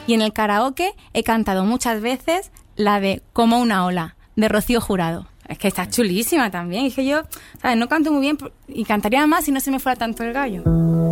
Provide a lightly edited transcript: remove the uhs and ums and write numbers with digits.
Y en el karaoke he cantado muchas veces la de Como una ola, de Rocío Jurado. Es que está chulísima también. Es que yo, ¿sabes? No canto muy bien y cantaría más si no se me fuera tanto el gallo.